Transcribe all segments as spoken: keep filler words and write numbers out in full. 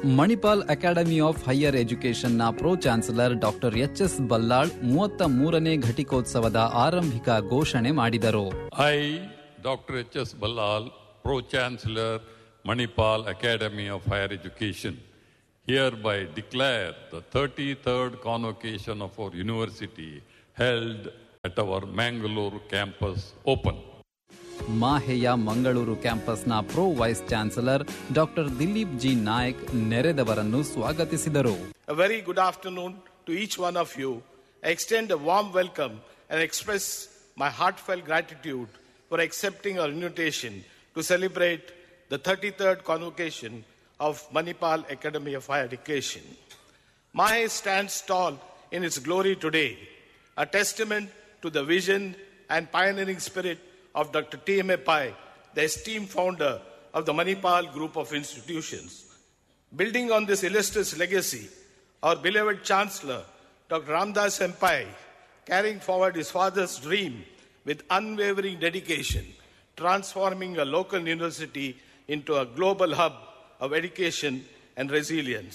Manipal academy of higher ಎಜುಕೇಷನ್ನ pro chancellor doctor H S Ballal ಮೂವತ್ತ ಮೂರನೇ ಘಟಿಕೋತ್ಸವದ ಆರಂಭಿಕ ಘೋಷಣೆ ಮಾಡಿದರು. I doctor H S Ballal, pro chancellor Manipal Academy of Higher Education, hereby declare the thirty-third convocation of our university held at our Mangalore campus open. ಮಾಹೆಯ Mangaluru ಕ್ಯಾಂಪಸ್ನ pro vice chancellor doctor Dilip G Nayak ನೆರೆದವರನ್ನು ಸ್ವಾಗತಿಸಿದರು. A very good afternoon to each one of you. I extend a warm welcome and express my heartfelt gratitude for accepting our invitation to celebrate the thirty-third convocation of Manipal Academy of Higher Education. Mahe stands tall in its glory today, a testament to the vision and pioneering spirit of Doctor T M A Pai, the esteemed founder of the Manipal Group of Institutions. Building on this illustrious legacy, our beloved Chancellor, Doctor Ramdas M. Pai, carrying forward his father's dream with unwavering dedication, transforming a local university into a global hub of education and resilience.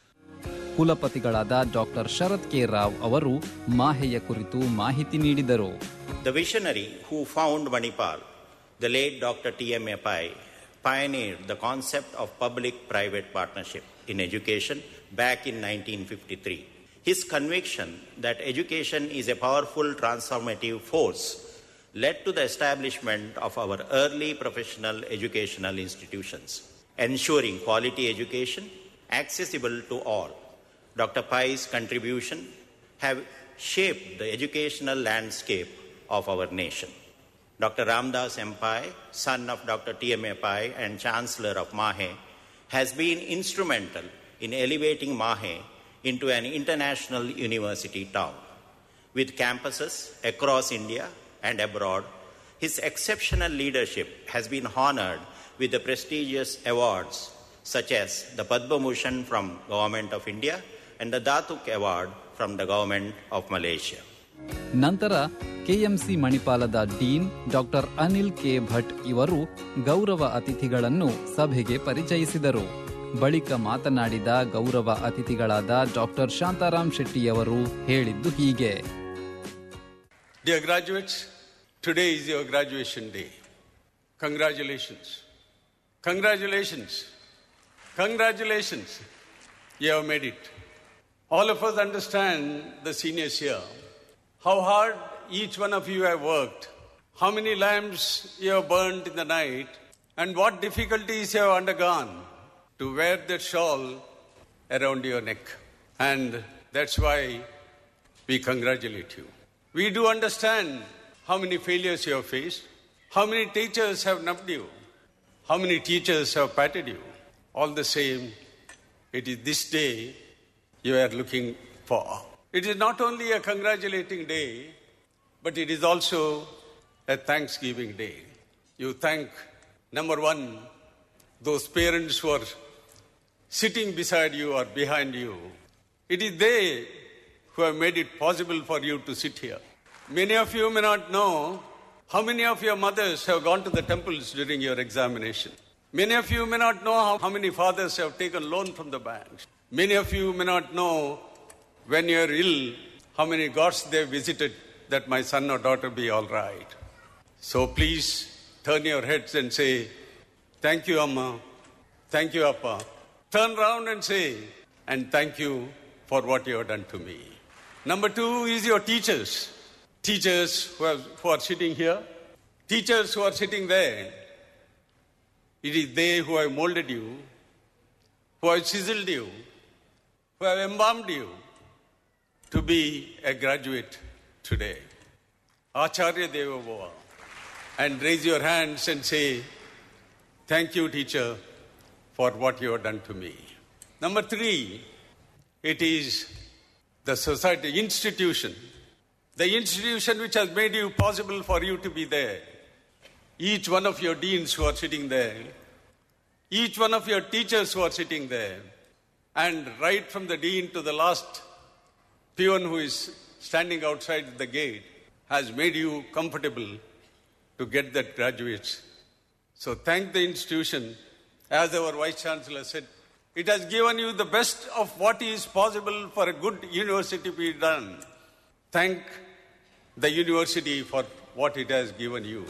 ಕುಲಪತಿಗಳಾದ doctor Sharath K Rao ಅವರು ಮಾಹೆಯ ಕುರಿತು ಮಾಹಿತಿ ನೀಡಿದರು. The visionary who found Manipal, the late Doctor T M A Pai, pioneered the concept of public-private partnership in education back in nineteen fifty-three. His conviction that education is a powerful transformative force led to the establishment of our early professional educational institutions, ensuring quality education accessible to all. Doctor Pai's contribution have shaped the educational landscape of our nation. Doctor Ramdas M. Pai, son of Doctor T M A Pai and Chancellor of Mahe, has been instrumental in elevating Mahe into an international university town. With campuses across India and abroad, his exceptional leadership has been honored with the prestigious awards such as the Padma Bhushan from Government of India and the Datuk Award from the Government of Malaysia. ನಂತರ KMC ಮಣಿಪಾಲದ dean doctor Anil K Bhat ಇವರು ಗೌರವ ಅತಿಥಿಗಳನ್ನು ಸಭೆಗೆ ಪರಿಚಯಿಸಿದರು. ಬಳಿಕ ಮಾತನಾಡಿದ ಗೌರವ ಅತಿಥಿಗಳಾದ doctor Shantaram ಶೆಟ್ಟಿಯವರು ಹೇಳಿದ್ದು ಹೀಗೆ. Dear graduates, today is your graduation day. Congratulations. Congratulations. Congratulations. You have made it. All of us understand, the seniors here, how hard each one of you have worked, how many lamps you have burned in the night, and what difficulties you have undergone to wear that shawl around your neck. And that's why we congratulate you. We do understand how many failures you have faced, how many teachers have nubbed you, how many teachers have patted you. All the same, it is this day you are looking for. It is not only a congratulating day, but it is also a Thanksgiving day. You thank, number one, those parents who are sitting beside you or behind you. It is they who have made it possible for you to sit here. Many of you may not know how many of your mothers have gone to the temples during your examination. Many of you may not know how, how many fathers have taken loan from the banks. Many of you may not know when you are ill, how many gods they visited that my son or daughter be all right. So please turn your heads and say, thank you, Amma. Thank you, Appa. Turn around and say, and thank you for what you have done to me. Number two is your teachers. Teachers who are, who are sitting here. Teachers who are sitting there. It is they who have molded you, who have chiseled you, who have embalmed you to be a graduate today. Acharya Deva Bhava. And raise your hands and say, thank you, teacher, for what you have done to me. Number three, it is the society, institution. The institution which has made you possible for you to be there. Each one of your deans who are sitting there. Each one of your teachers who are sitting there. And right from the dean to the last peon who is standing outside the gate has made you comfortable to get that graduates. So thank the institution. As our Vice Chancellor said, It has given you the best of what is possible for a good university to be done. Thank the university for what it has given you.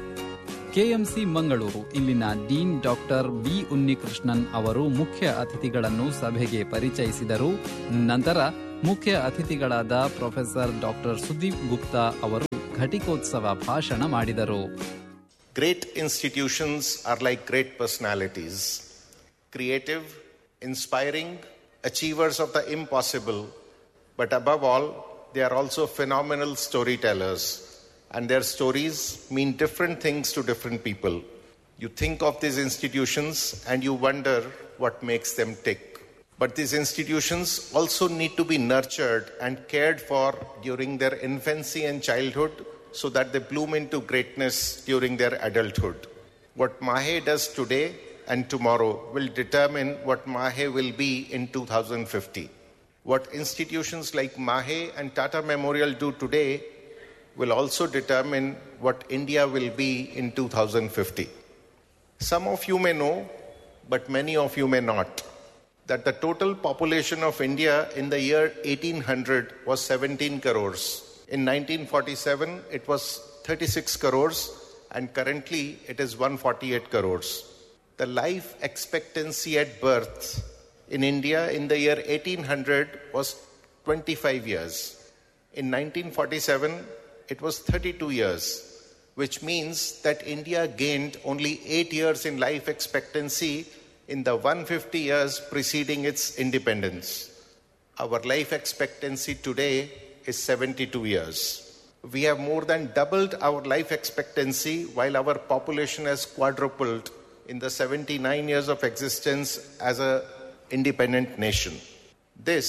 KMC Mangaluru ಇಲ್ಲಿನ dean doctor B Unnikrishnan ಅವರು ಮುಖ್ಯ ಅತಿಥಿಗಳನ್ನು ಸಭೆಗೆ ಪರಿಚಯಿಸಿದರು. ನಂತರ ಮುಖ್ಯ ಅತಿಥಿಗಳಾದ professor doctor Sudeep Gupta ಅವರು ಘಟಿಕೋತ್ಸವ ಭಾಷಣ ಮಾಡಿದರು. Great institutions are like great personalities, creative, inspiring, achievers of the impossible, but above all, they are also phenomenal storytellers, and their stories mean different things to different people. You think of these institutions and you wonder what makes them tick. But these institutions also need to be nurtured and cared for during their infancy and childhood so that they bloom into greatness during their adulthood. What MAHE does today and tomorrow will determine what MAHE will be in two thousand fifty. What institutions like MAHE and Tata Memorial do today will also determine what India will be in two thousand fifty. Some of you may know, but many of you may not, that the total population of India in the year eighteen hundred was seventeen crores. In nineteen forty-seven, it was thirty-six crores, and currently it is one hundred forty-eight crores. The life expectancy at birth in India in the year eighteen hundred was twenty-five years. In nineteen forty-seven, it was thirty-two years, which means that India gained only eight years in life expectancy in the one hundred fifty years preceding its independence. Our life expectancy today is seventy-two years. We have more than doubled our life expectancy while our population has quadrupled in the seventy-nine years of existence as an independent nation. This,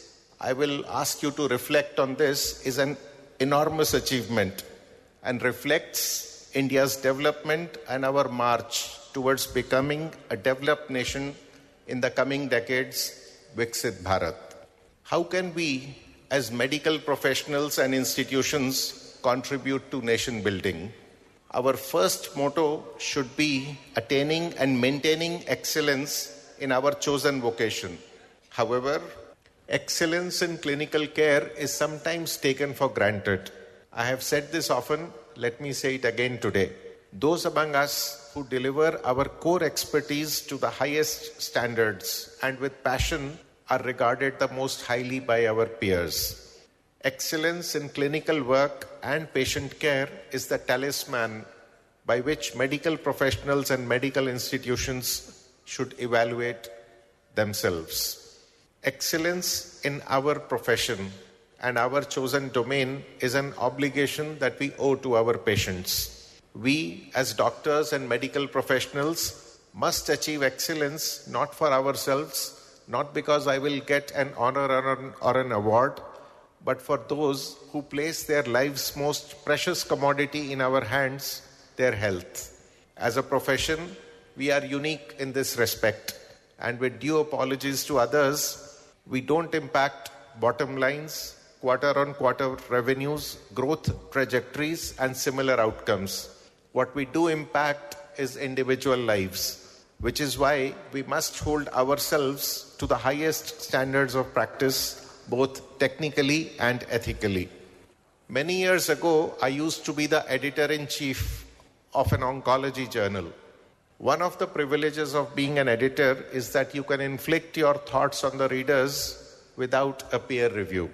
I will ask you to reflect on this, is an enormous achievement and reflects India's development and our march towards becoming a developed nation in the coming decades, Viksit Bharat. How can we, as medical professionals and institutions, contribute to nation building? Our first motto should be attaining and maintaining excellence in our chosen vocation. However, excellence in clinical care is sometimes taken for granted. I have said this often, let me say it again today. Those among us who deliver our core expertise to the highest standards and with passion are regarded the most highly by our peers. Excellence in clinical work and patient care is the talisman by which medical professionals and medical institutions should evaluate themselves. Excellence in our profession and our chosen domain is an obligation that we owe to our patients. We, as doctors and medical professionals, must achieve excellence not for ourselves, not because I will get an honor or an, or an award, but for those who place their life's most precious commodity in our hands, their health. As a profession, we are unique in this respect, and with due apologies to others, we don't impact bottom lines, quarter-on-quarter revenues, growth trajectories, and similar outcomes. What we do impact is individual lives, which is why we must hold ourselves to the highest standards of practice, both technically and ethically. Many years ago, I used to be the editor-in-chief of an oncology journal. One of the privileges of being an editor is that you can inflict your thoughts on the readers without a peer review.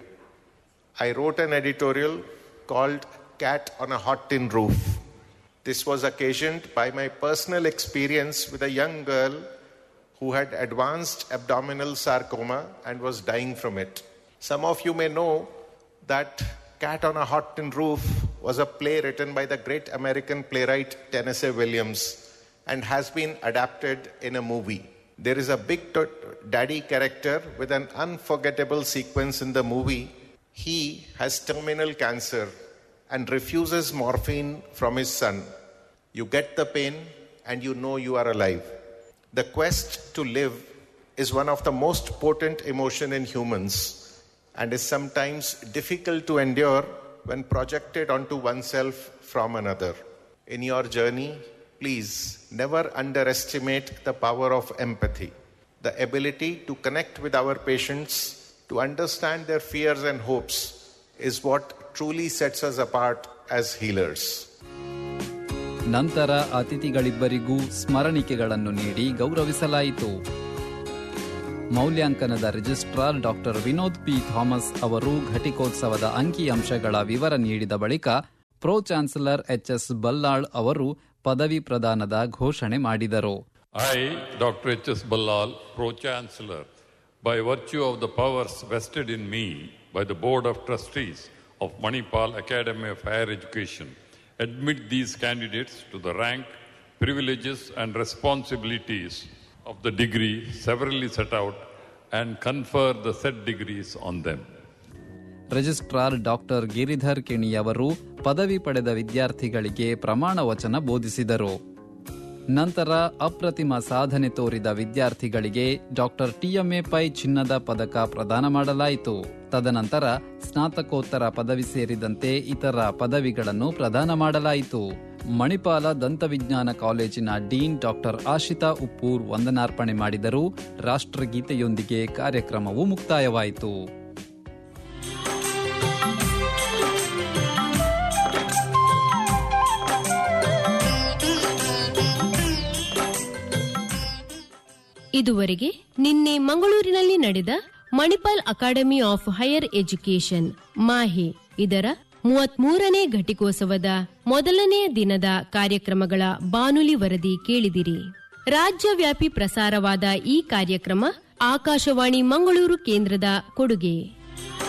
I wrote an editorial called Cat on a Hot Tin Roof. This was occasioned by my personal experience with a young girl who had advanced abdominal sarcoma and was dying from it. Some of you may know that Cat on a Hot Tin Roof was a play written by the great American playwright Tennessee Williams and has been adapted in a movie. There is a big t- daddy character with an unforgettable sequence in the movie. He has terminal cancer and refuses morphine from his son. You get the pain and you know you are alive. The quest to live is one of the most potent emotion in humans and is sometimes difficult to endure when projected onto oneself from another. In your journey, please never underestimate the power of empathy. the ability to connect with our patients, to understand their fears and hopes, is what truly sets us apart as healers. ನಂತರ ಅತಿಥಿಗಳಿಬ್ಬರಿಗೂ ಸ್ಮರಣಿಕೆಗಳನ್ನು ನೀಡಿ ಗೌರವಿಸಲಾಯಿತು. ಮೌಲ್ಯಾಂಕನದ registrar doctor Vinod P Thomas ಅವರು ಘಟಿಕೋತ್ಸವದ ಅಂಕಿಅಂಶಗಳ ವಿವರ ನೀಡಿದ ಬಳಿಕ pro chancellor H S Ballal ಅವರು ಪದವಿ ಪ್ರದಾನದ ಘೋಷಣೆ ಮಾಡಿದರು. I, Doctor H S Ballal, Pro Chancellor, by virtue of the powers vested in me by the Board of Trustees of Manipal Academy of Higher Education, admit these candidates to the rank, privileges and responsibilities of the degree severally set out and confer the said degrees on them. Registrar doctor Giridhar ಕಿಣಿಯವರು ಪದವಿ ಪಡೆದ ವಿದ್ಯಾರ್ಥಿಗಳಿಗೆ ಪ್ರಮಾಣ ವಚನ ಬೋಧಿಸಿದರು. ನಂತರ ಅಪ್ರತಿಮ ಸಾಧನೆ ತೋರಿದ ವಿದ್ಯಾರ್ಥಿಗಳಿಗೆ ಡಾಕ್ಟರ್ ಟಿಎಂಎ ಪೈ ಚಿನ್ನದ ಪದಕ ಪ್ರದಾನ ಮಾಡಲಾಯಿತು. ತದನಂತರ ಸ್ನಾತಕೋತ್ತರ ಪದವಿ ಸೇರಿದಂತೆ ಇತರ ಪದವಿಗಳನ್ನು ಪ್ರದಾನ ಮಾಡಲಾಯಿತು. ಮಣಿಪಾಲ ದಂತವಿಜ್ಞಾನ ಕಾಲೇಜಿನ ಡೀನ್ ಡಾಕ್ಟರ್ ಆಶಿತಾ ಉಪ್ಪೂರ್ ವಂದನಾರ್ಪಣೆ ಮಾಡಿದರು. ರಾಷ್ಟ್ರಗೀತೆಯೊಂದಿಗೆ ಕಾರ್ಯಕ್ರಮವು ಮುಕ್ತಾಯವಾಯಿತು. ಇದುವರೆಗೆ ನಿನ್ನೆ ಮಂಗಳೂರಿನಲ್ಲಿ ನಡೆದ Manipal academy of higher education ಮಾಹೆ ಇದರ ಮೂವತ್ಮೂರನೇ ಘಟಿಕೋತ್ಸವದ ಮೊದಲನೆಯ ದಿನದ ಕಾರ್ಯಕ್ರಮಗಳ ಬಾನುಲಿ ವರದಿ ಕೇಳಿದಿರಿ. ರಾಜ್ಯವ್ಯಾಪಿ ಪ್ರಸಾರವಾದ ಈ ಕಾರ್ಯಕ್ರಮ ಆಕಾಶವಾಣಿ ಮಂಗಳೂರು ಕೇಂದ್ರದ ಕೊಡುಗೆ.